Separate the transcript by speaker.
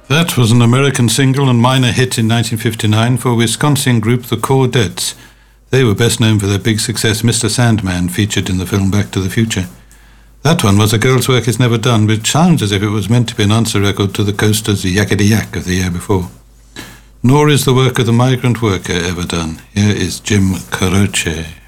Speaker 1: That was an American single and minor hit in 1959 for Wisconsin group The Chordettes. They were best known for their big success Mr. Sandman, featured in the film Back to the Future. That one was A Girl's Work Is Never Done, which sounds as if it was meant to be an answer record to the Coasters' Yakety Yak of the year before. Nor is the work of the migrant worker ever done. Here is Jim Croce.